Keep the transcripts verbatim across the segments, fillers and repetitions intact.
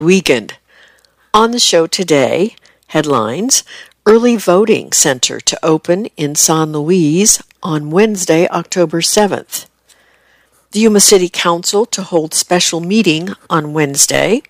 weekend. On the show today, headlines: Early Voting Center to open in San Luis on Wednesday, October seventh. The Yuma City Council to hold special meeting on Wednesday.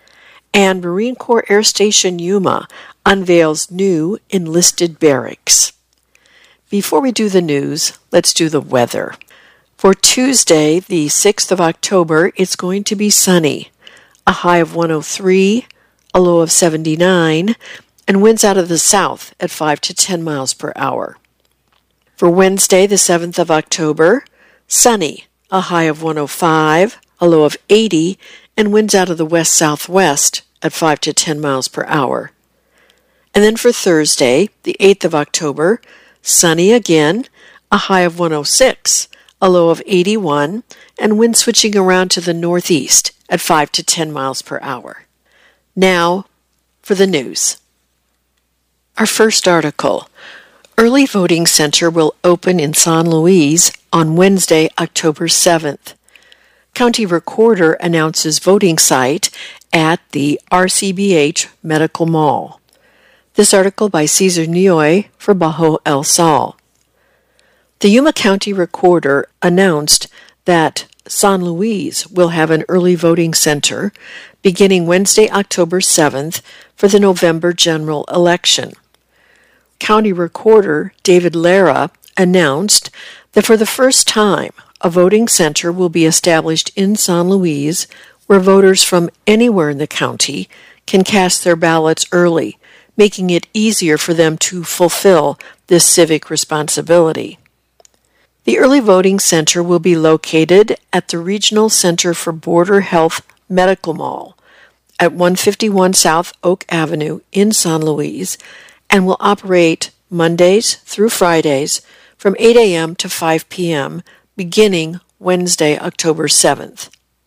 And Marine Corps Air Station Yuma unveils new enlisted barracks. Before we do the news, let's do the weather. For Tuesday, the sixth of October, it's going to be sunny. A high of one oh three, a low of seventy-nine, and winds out of the south at five to ten miles per hour. For Wednesday, the seventh of October, sunny. A high of one oh five, a low of eighty, and winds out of the west-southwest at five to ten miles per hour. And then for Thursday, the eighth of October, sunny again, a high of one oh six, a low of eighty-one, and wind switching around to the northeast at five to ten miles per hour. Now, for the news. Our first article: Early Voting Center will open in San Luis on Wednesday, October seventh. County Recorder announces voting site at the R C B H Medical Mall. This article by Cesar Nioy for Bajo El Sol. The Yuma County Recorder announced that San Luis will have an early voting center beginning Wednesday, October seventh for the November general election. County Recorder David Lara announced that for the first time, a voting center will be established in San Luis where voters from anywhere in the county can cast their ballots early, making it easier for them to fulfill this civic responsibility. The early voting center will be located at the Regional Center for Border Health Medical Mall at one fifty-one South Oak Avenue in San Luis, and will operate Mondays through Fridays from eight a.m. to five p.m. beginning Wednesday, October seventh.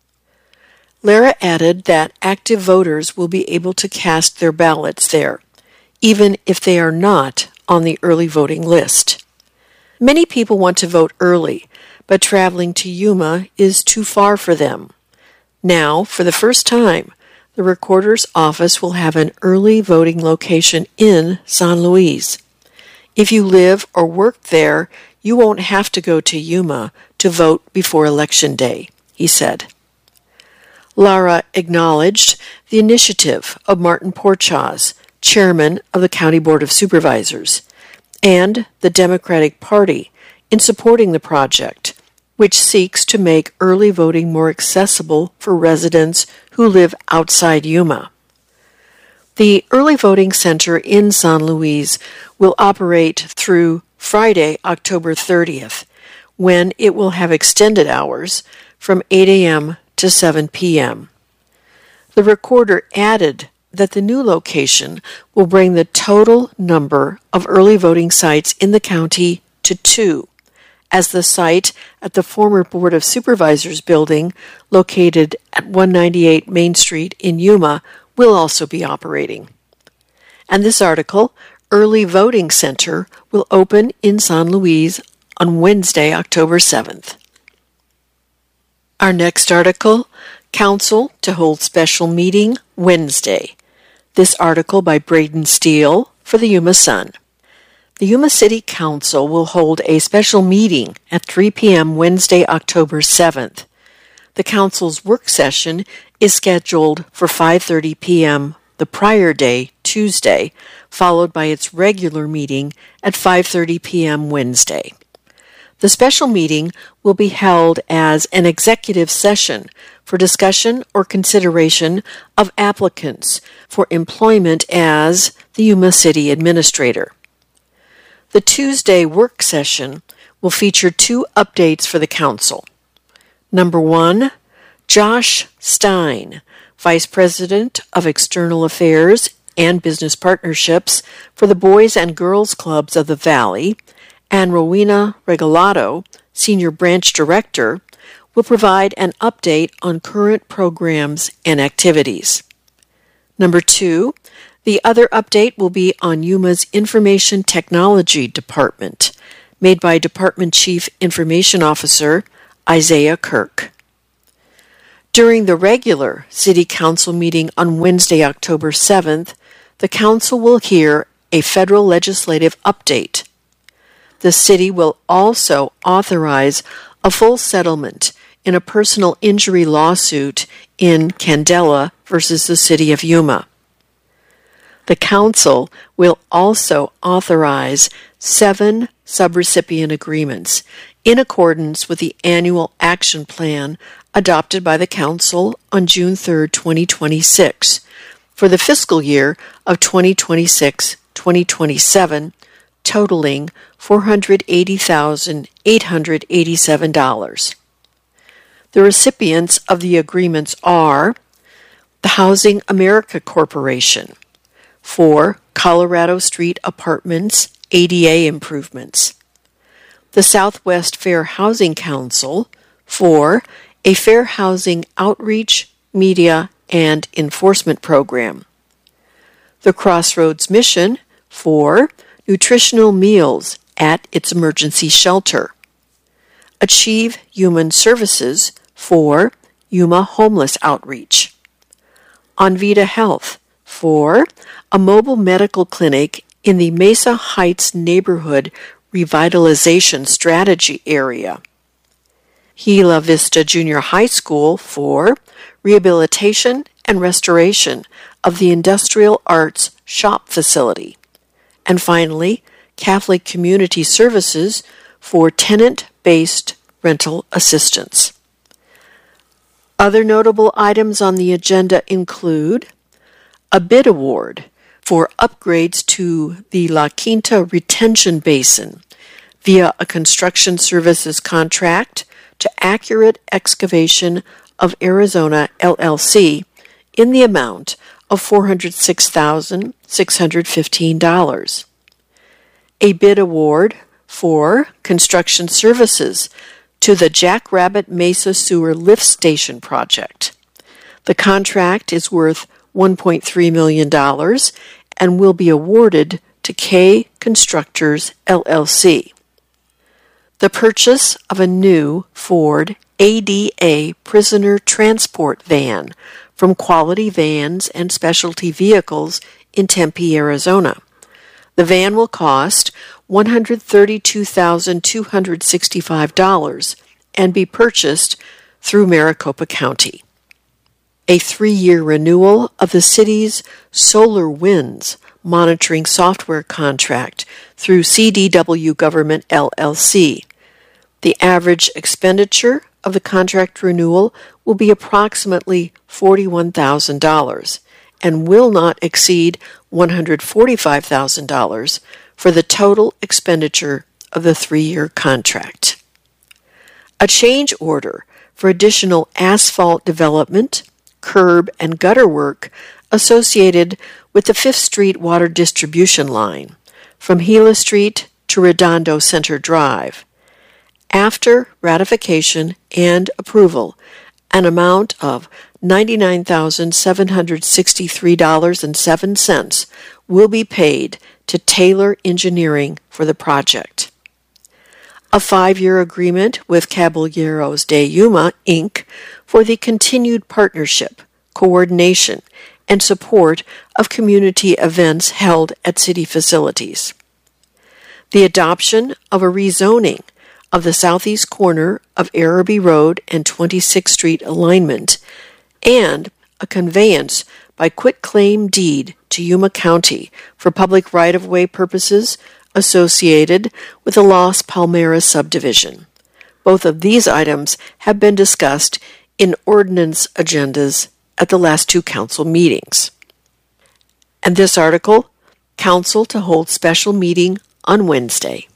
Lara added that active voters will be able to cast their ballots there, even if they are not on the early voting list. Many people want to vote early, but traveling to Yuma is too far for them. Now, for the first time, the Recorder's office will have an early voting location in San Luis. If you live or work there, you won't have to go to Yuma to vote before Election Day, he said. Lara acknowledged the initiative of Martin Porchaz, chairman of the County Board of Supervisors, and the Democratic Party in supporting the project, which seeks to make early voting more accessible for residents who live outside Yuma. The Early Voting Center in San Luis will operate through Friday, October thirtieth, when it will have extended hours from eight a.m. to seven p.m. The Recorder added that the new location will bring the total number of early voting sites in the county to two, as the site at the former Board of Supervisors building located at one ninety-eight Main Street in Yuma will also be operating. And this article, Early Voting Center, will open in San Luis on Wednesday, October seventh. Our next article, Council to hold special meeting Wednesday. This article by Braden Steele for the Yuma Sun. The Yuma City Council will hold a special meeting at three p.m. Wednesday, October seventh. The Council's work session is scheduled for five thirty p.m. the prior day, Tuesday, followed by its regular meeting at five thirty p.m. Wednesday. The special meeting will be held as an executive session for discussion or consideration of applicants for employment as the Yuma City Administrator. The Tuesday work session will feature two updates for the Council. Number one, Josh Stein, Vice President of External Affairs and Business Partnerships for the Boys and Girls Clubs of the Valley, and Rowena Regalado, Senior Branch Director, will provide an update on current programs and activities. Number two, the other update will be on Yuma's Information Technology Department, made by Department Chief Information Officer Isaiah Kirk. During the regular City Council meeting on Wednesday, October seventh, the Council will hear a federal legislative update. The City will also authorize a full settlement in a personal injury lawsuit in Candela versus the City of Yuma. The Council will also authorize seven subrecipient agreements in accordance with the annual action plan adopted by the Council on June third, twenty twenty-six, for the fiscal year of twenty twenty-six to twenty twenty-seven, totaling four hundred eighty thousand eight hundred eighty-seven dollars. The recipients of the agreements are the Housing America Corporation for Colorado Street Apartments A D A improvements, the Southwest Fair Housing Council for a fair housing outreach, media, and enforcement program, the Crossroads Mission for nutritional meals at its emergency shelter, Achieve Human Services for Yuma Homeless Outreach, Onvita Health for a mobile medical clinic in the Mesa Heights Neighborhood Revitalization Strategy area, Gila Vista Junior High School for rehabilitation and restoration of the Industrial Arts Shop Facility, and finally, Catholic Community Services for tenant-based rental assistance. Other notable items on the agenda include a bid award for upgrades to the La Quinta Retention Basin via a construction services contract to Accurate Excavation of Arizona, L L C, in the amount of four hundred six thousand six hundred fifteen dollars. A bid award for construction services to the Jackrabbit Mesa Sewer Lift Station project. The contract is worth one point three million dollars and will be awarded to K Constructors, L L C. The purchase of a new Ford A D A prisoner transport van from Quality Vans and Specialty Vehicles in Tempe, Arizona. The van will cost one hundred thirty-two thousand two hundred sixty-five dollars and be purchased through Maricopa County. A three-year renewal of the city's Solar Winds monitoring software contract through C D W Government, L L C. The average expenditure of the contract renewal will be approximately forty-one thousand dollars and will not exceed one hundred forty-five thousand dollars for the total expenditure of the three-year contract. A change order for additional asphalt development, curb and gutter work associated with the Fifth Street water distribution line from Gila Street to Redondo Center Drive. After ratification and approval, an amount of ninety-nine thousand seven hundred sixty-three dollars and seven cents will be paid to Taylor Engineering for the project. A five-year agreement with Caballeros de Yuma, Incorporated for the continued partnership, coordination, and support of community events held at city facilities. The adoption of a rezoning of the southeast corner of Araby Road and twenty-sixth Street alignment, and a conveyance by quitclaim deed to Yuma County for public right-of-way purposes associated with the Las Palmeras subdivision. Both of these items have been discussed in ordinance agendas at the last two council meetings. And this article, Council to hold special meeting on Wednesday.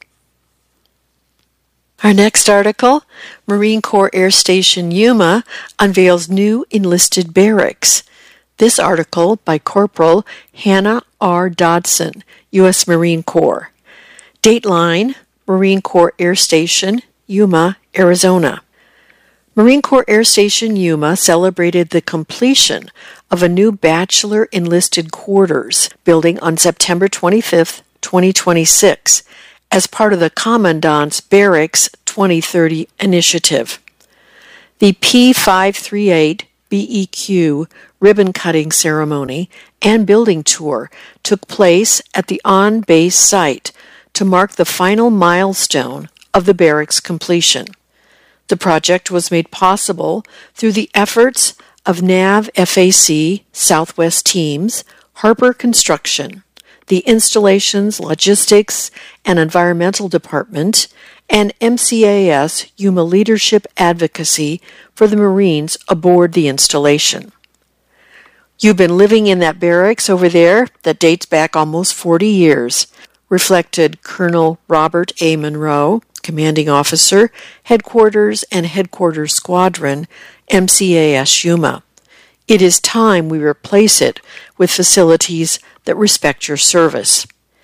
Our next article, Marine Corps Air Station Yuma unveils new enlisted barracks. This article by Corporal Hannah R. Dodson, U S Marine Corps. Dateline, Marine Corps Air Station, Yuma, Arizona. Marine Corps Air Station Yuma celebrated the completion of a new Bachelor Enlisted Quarters building on September twenty-fifth, twenty twenty-six, as part of the Commandant's Barracks twenty thirty initiative. The P five thirty-eight B E Q ribbon-cutting ceremony and building tour took place at the on-base site to mark the final milestone of the barracks completion. The project was made possible through the efforts of N A V F A C Southwest teams, Harper Construction, the Installations, Logistics, and Environmental Department, and M C A S Yuma Leadership Advocacy for the Marines aboard the installation. You've been living in that barracks over there that dates back almost forty years, reflected Colonel Robert A. Monroe, Commanding Officer, Headquarters and Headquarters Squadron, M C A S Yuma. It is time we replace it with facilities that respect your service.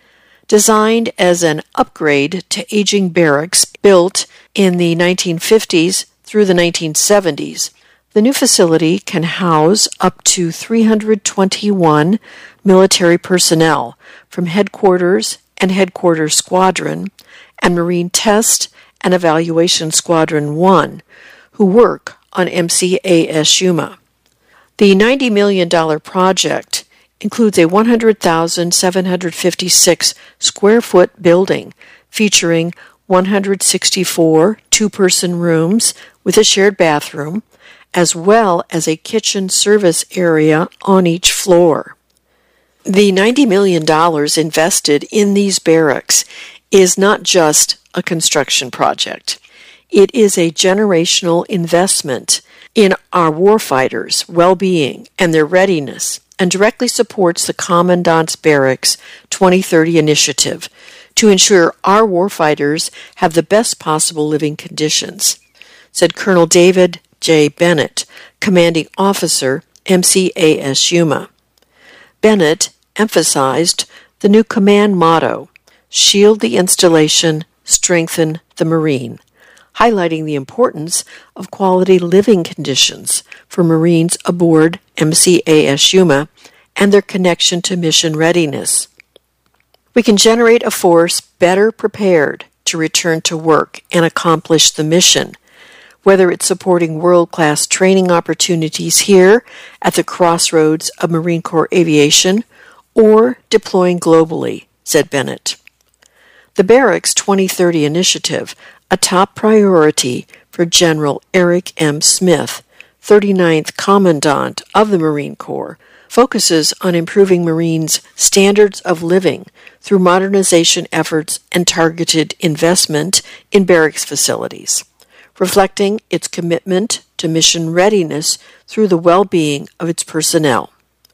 Designed as an upgrade to aging barracks built in the nineteen fifties through the nineteen seventies, the new facility can house up to three hundred twenty-one military personnel from Headquarters and Headquarters Squadron and Marine Test and Evaluation Squadron one, who work on M C A S Yuma. The ninety million dollars project includes a one hundred thousand seven hundred fifty-six square foot building featuring one hundred sixty-four two-person rooms with a shared bathroom, as well as a kitchen service area on each floor. The ninety million dollars invested in these barracks is not just a construction project. It is a generational investment in our warfighters' well-being and their readiness, and directly supports the Commandant's Barracks twenty thirty initiative to ensure our warfighters have the best possible living conditions, said Colonel David J. Bennett, Commanding Officer, M C A S Yuma. Bennett emphasized the new command motto, "Shield the installation, strengthen the Marine," highlighting the importance of quality living conditions for Marines aboard M C A S Yuma and their connection to mission readiness. We can generate a force better prepared to return to work and accomplish the mission, whether it's supporting world-class training opportunities here at the crossroads of Marine Corps aviation or deploying globally, said Bennett. The Barracks twenty thirty initiative, a top priority for General Eric M. Smith, thirty-ninth Commandant of the Marine Corps, focuses on improving Marines' standards of living through modernization efforts and targeted investment in barracks facilities, reflecting its commitment to mission readiness through the well-being of its personnel.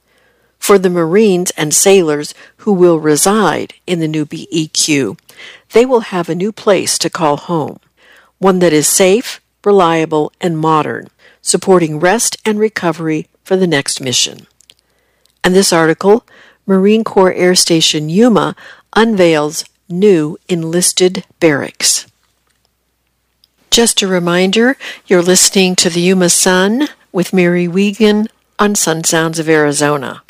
For the Marines and sailors who will reside in the new B E Q, they will have a new place to call home, one that is safe, reliable, and modern, supporting rest and recovery for the next mission. And this article, Marine Corps Air Station Yuma unveils new enlisted barracks. Just a reminder, you're listening to the Yuma Sun with Mary Wiegand on Sun Sounds of Arizona.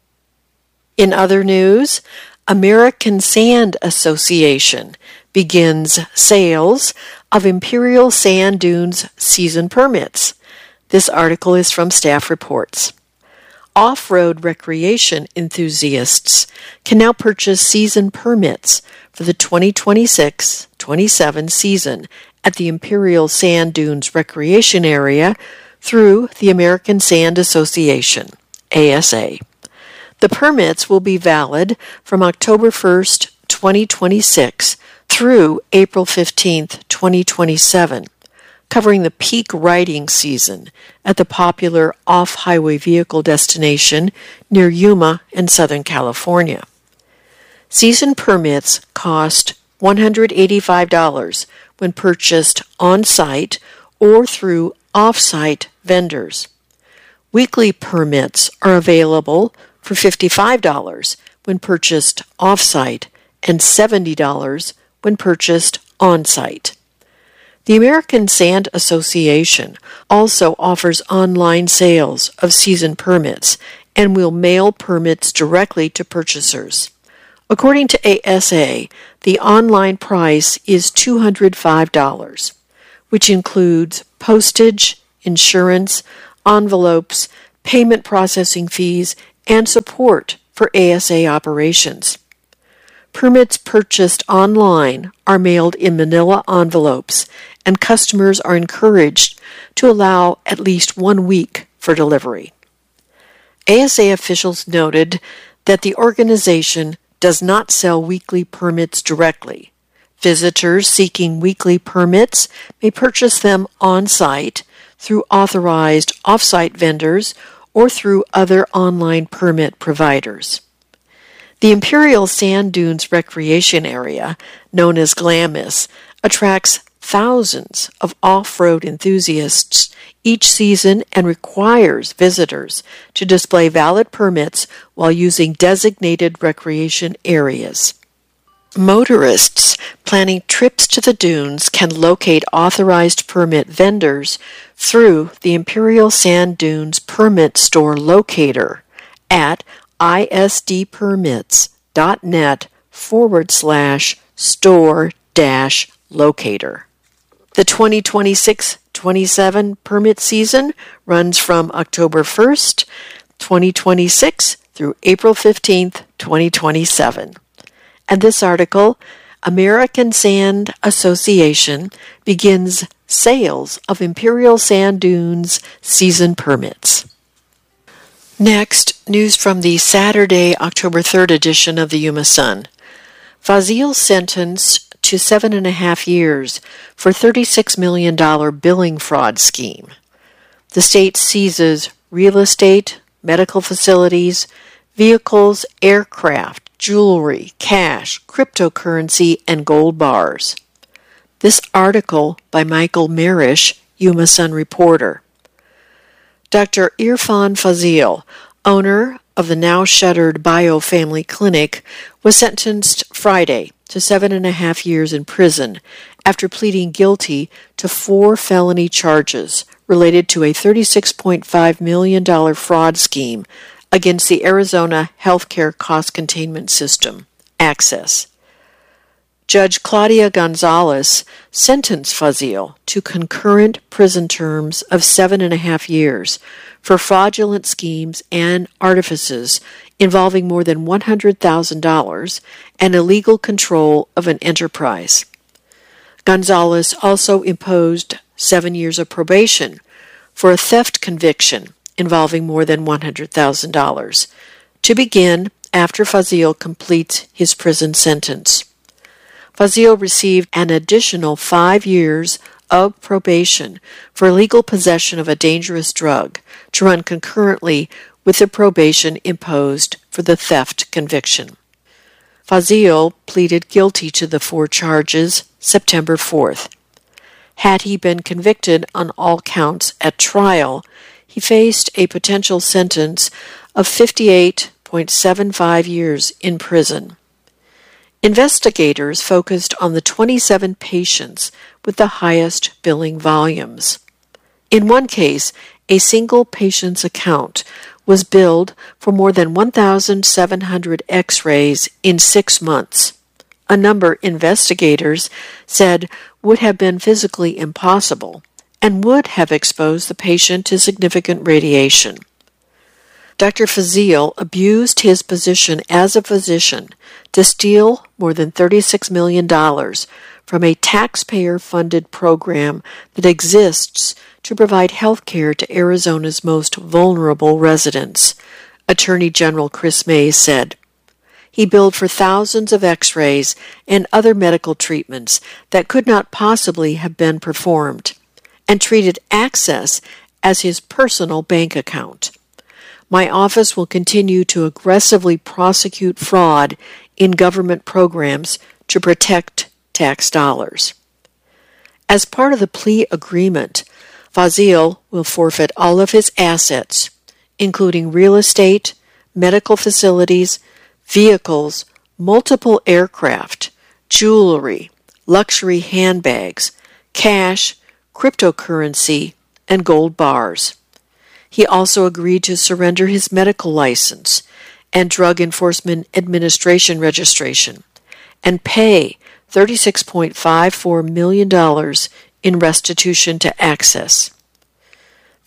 In other news, American Sand Association begins sales of Imperial Sand Dunes season permits. This article is from Staff Reports. Off-road recreation enthusiasts can now purchase season permits for the twenty twenty-six twenty-seven season at the Imperial Sand Dunes Recreation Area through the American Sand Association, A S A. The permits will be valid from October first, twenty twenty-six through April fifteenth, twenty twenty-seven, covering the peak riding season at the popular off-highway vehicle destination near Yuma in Southern California. Season permits cost one hundred eighty-five dollars when purchased on-site or through off-site vendors. Weekly permits are available for fifty-five dollars when purchased off-site and seventy dollars when purchased on-site. The American Sand Association also offers online sales of season permits and will mail permits directly to purchasers. According to A S A, the online price is two hundred five dollars, which includes postage, insurance, envelopes, payment processing fees, and support for A S A operations. Permits purchased online are mailed in manila envelopes, and customers are encouraged to allow at least one week for delivery. A S A officials noted that the organization does not sell weekly permits directly. Visitors seeking weekly permits may purchase them on-site through authorized off-site vendors or through other online permit providers. The Imperial Sand Dunes Recreation Area, known as Glamis, attracts thousands of off-road enthusiasts each season and requires visitors to display valid permits while using designated recreation areas. Motorists planning trips to the dunes can locate authorized permit vendors through the Imperial Sand Dunes Permit Store Locator at isdpermits.net forward slash store dash locator. The twenty twenty-six twenty-seven permit season runs from October first, twenty twenty-six through April fifteenth, twenty twenty-seven. And this article, American Sand Association begins sales of Imperial Sand Dunes season permits. Next, news from the Saturday, October third edition of the Yuma Sun. Fazil sentenced to seven and a half years for thirty-six million dollars billing fraud scheme. The state seizes real estate, medical facilities, vehicles, aircraft, jewelry, cash, cryptocurrency, and gold bars. This article by Michael Marish, Yuma Sun reporter. Doctor Irfan Fazil, owner of the now-shuttered Bio Family Clinic, was sentenced Friday to seven and a half years in prison after pleading guilty to four felony charges related to a thirty-six point five million dollars fraud scheme against the Arizona Healthcare Cost Containment System, Access. Judge Claudia Gonzalez sentenced Fazil to concurrent prison terms of seven and a half years for fraudulent schemes and artifices involving more than one hundred thousand dollars and illegal control of an enterprise. Gonzalez also imposed seven years of probation for a theft conviction involving more than one hundred thousand dollars, to begin after Fazil completes his prison sentence. Fazil received an additional five years of probation for illegal possession of a dangerous drug to run concurrently with the probation imposed for the theft conviction. Fazil pleaded guilty to the four charges September fourth. Had he been convicted on all counts at trial, he faced a potential sentence of fifty-eight point seven five years in prison. Investigators focused on the twenty-seven patients with the highest billing volumes. In one case, a single patient's account was billed for more than one thousand seven hundred x-rays in six months, a number investigators said would have been physically impossible and would have exposed the patient to significant radiation. Doctor Fazil abused his position as a physician to steal more than thirty-six million dollars from a taxpayer-funded program that exists to provide health care to Arizona's most vulnerable residents, Attorney General Chris Mays said. He billed for thousands of x-rays and other medical treatments that could not possibly have been performed, and treated Access as his personal bank account. My office will continue to aggressively prosecute fraud in government programs to protect tax dollars. As part of the plea agreement, Fazil will forfeit all of his assets, including real estate, medical facilities, vehicles, multiple aircraft, jewelry, luxury handbags, cash, cryptocurrency, and gold bars. He also agreed to surrender his medical license and Drug Enforcement Administration registration and pay thirty-six point five four million dollars in restitution to Access.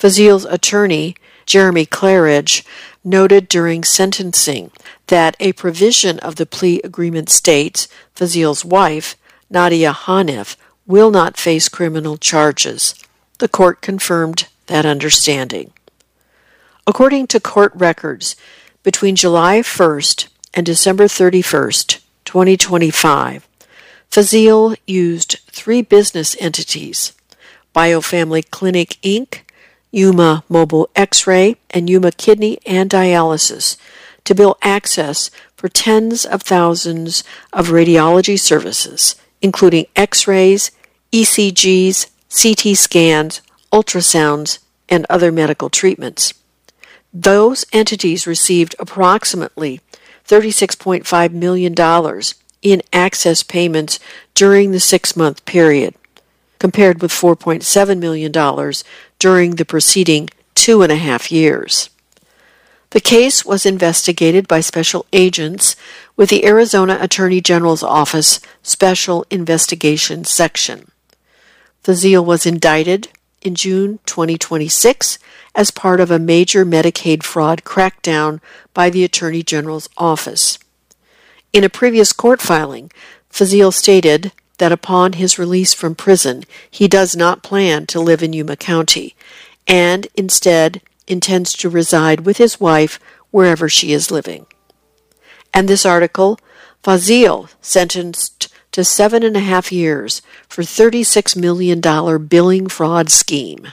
Fazil's attorney, Jeremy Claridge, noted during sentencing that a provision of the plea agreement states Fazil's wife, Nadia Hanif, will not face criminal charges. The court confirmed that understanding. According to court records, between July first and December thirty-first, twenty twenty-five, Fazil used three business entities, Biofamily Clinic, Incorporated, Yuma Mobile X-ray, and Yuma Kidney and Dialysis, to bill access for tens of thousands of radiology services, including X-rays, E C Gs, C T scans, ultrasounds, and other medical treatments. Those entities received approximately thirty-six point five million dollars in access payments during the six-month period, compared with four point seven million dollars during the preceding two and a half years. The case was investigated by special agents with the Arizona Attorney General's Office Special Investigations Section. Fazil was indicted in June twenty twenty-six as part of a major Medicaid fraud crackdown by the Attorney General's Office. In a previous court filing, Fazil stated that upon his release from prison, he does not plan to live in Yuma County, and instead intends to reside with his wife wherever she is living. And this article, Fazil sentenced to seven and a half years for thirty-six million dollars billing fraud scheme.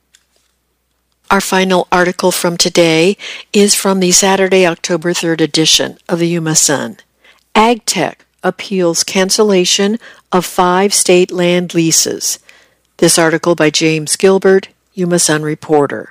Our final article from today is from the Saturday, October third edition of the Yuma Sun. AgTech appeals cancellation of five state land leases. This article by James Gilbert, Yuma Sun reporter.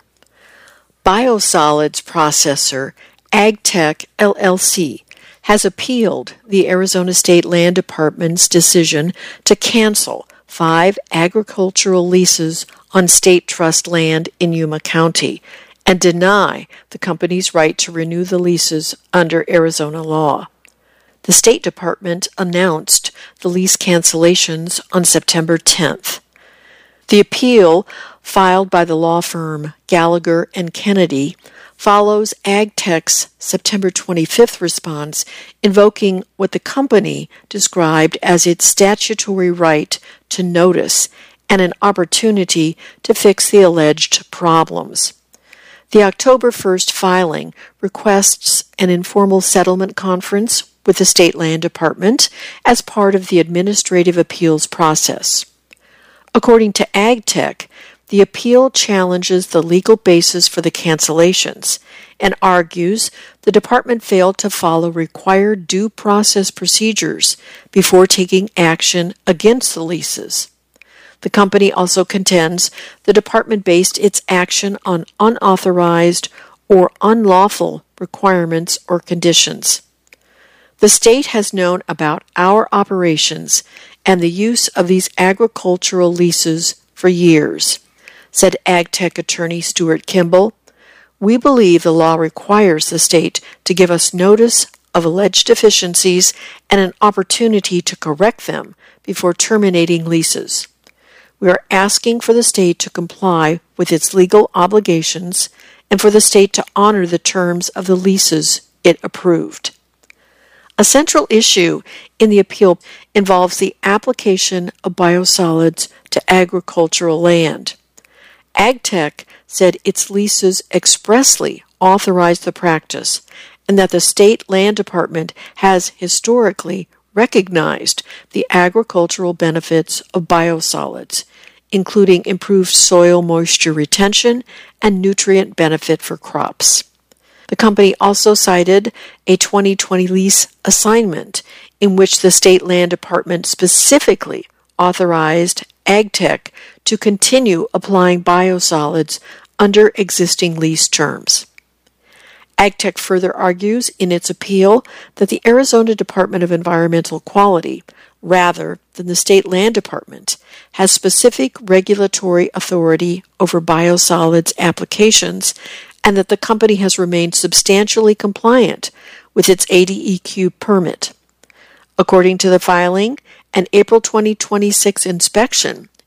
Biosolids processor AgTech L L C has appealed the Arizona State Land Department's decision to cancel five agricultural leases on state trust land in Yuma County and deny the company's right to renew the leases under Arizona law. The State Department announced the lease cancellations on September tenth. The appeal, filed by the law firm Gallagher and Kennedy, follows AgTech's September twenty-fifth response invoking what the company described as its statutory right to notice and an opportunity to fix the alleged problems. The October first filing requests an informal settlement conference with the State Land Department as part of the administrative appeals process. According to AgTech, the appeal challenges the legal basis for the cancellations and argues the department failed to follow required due process procedures before taking action against the leases. The company also contends the department based its action on unauthorized or unlawful requirements or conditions. The state has known about our operations and the use of these agricultural leases for years, said AgTech attorney Stuart Kimball. We believe the law requires the state to give us notice of alleged deficiencies and an opportunity to correct them before terminating leases. We are asking for the state to comply with its legal obligations and for the state to honor the terms of the leases it approved. A central issue in the appeal involves the application of biosolids to agricultural land. AgTech said its leases expressly authorize the practice and that the State Land Department has historically recognized the agricultural benefits of biosolids, including improved soil moisture retention and nutrient benefit for crops. The company also cited a twenty twenty lease assignment in which the State Land Department specifically authorized AgTech to continue applying biosolids under existing lease terms. AgTech further argues in its appeal that the Arizona Department of Environmental Quality, rather than the State Land Department, has specific regulatory authority over biosolids applications and that the company has remained substantially compliant with its A D E Q permit. According to the filing, an April twenty twenty-six inspection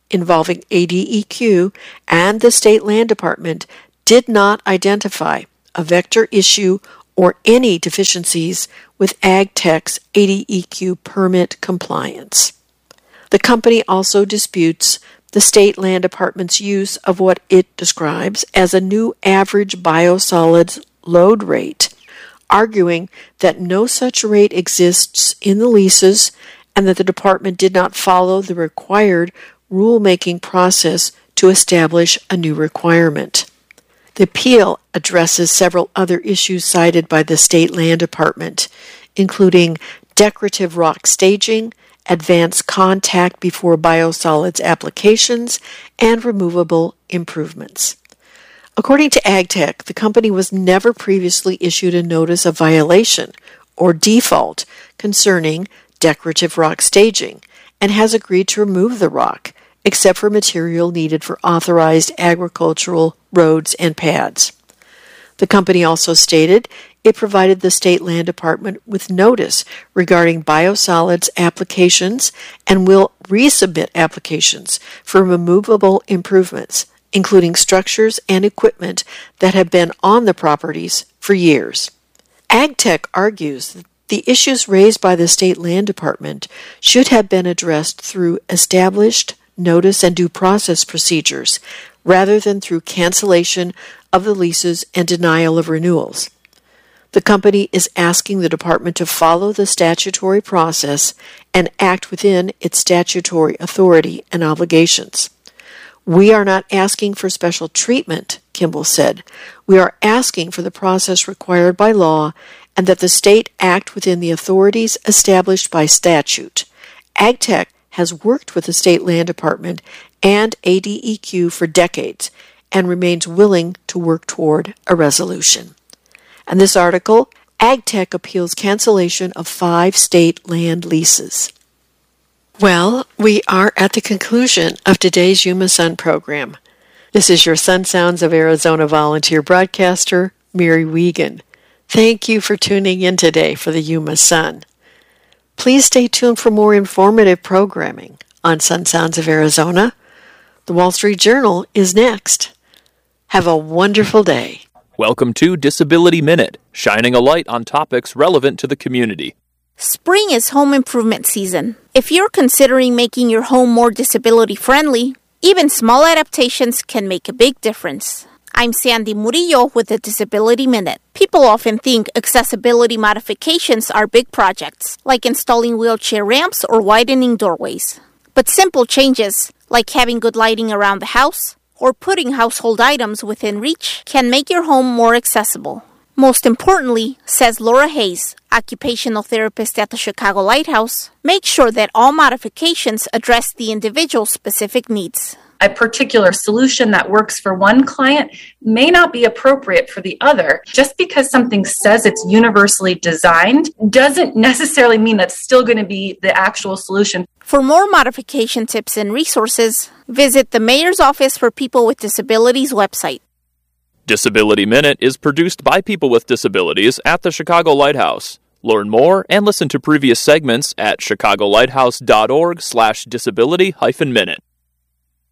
involving A D E Q and the State Land Department did not identify a vector issue or any deficiencies with AgTech's A D E Q permit compliance. The company also disputes the State Land Department's use of what it describes as a new average biosolids load rate, arguing that no such rate exists in the leases and that the department did not follow the required rulemaking process to establish a new requirement. The appeal addresses several other issues cited by the State Land Department, including decorative rock staging, advanced contact before biosolids applications, and removable improvements. According to AgTech, the company was never previously issued a notice of violation or default concerning decorative rock staging and has agreed to remove the rock, except for material needed for authorized agricultural roads and pads. The company also stated it provided the State Land Department with notice regarding biosolids applications and will resubmit applications for removable improvements, including structures and equipment that have been on the properties for years. AgTech argues that the issues raised by the State Land Department should have been addressed through established notice and due process procedures rather than through cancellation of the leases and denial of renewals. The company is asking the department to follow the statutory process and act within its statutory authority and obligations. We are not asking for special treatment, Kimball said. We are asking for the process required by law and that the state act within the authorities established by statute. AgTech has worked with the State Land Department and A D E Q for decades and remains willing to work toward a resolution. And this article, AgTech appeals cancellation of five state land leases. Well, we are at the conclusion of today's Yuma Sun program. This is your Sun Sounds of Arizona volunteer broadcaster, Mary Wiegand. Thank you for tuning in today for the Yuma Sun. Please stay tuned for more informative programming on Sun Sounds of Arizona. The Wall Street Journal is next. Have a wonderful day. Welcome to Disability Minute, shining a light on topics relevant to the community. Spring is home improvement season. If you're considering making your home more disability-friendly, even small adaptations can make a big difference. I'm Sandy Murillo with the Disability Minute. People often think accessibility modifications are big projects, like installing wheelchair ramps or widening doorways. But simple changes, like having good lighting around the house or putting household items within reach, can make your home more accessible. Most importantly, says Laura Hayes, occupational therapist at the Chicago Lighthouse, make sure that all modifications address the individual's specific needs. A particular solution that works for one client may not be appropriate for the other. Just because something says it's universally designed doesn't necessarily mean that's still going to be the actual solution. For more modification tips and resources, visit the Mayor's Office for People with Disabilities website. Disability Minute is produced by people with disabilities at the Chicago Lighthouse. Learn more and listen to previous segments at chicagolighthouse.org slash disability hyphen minute.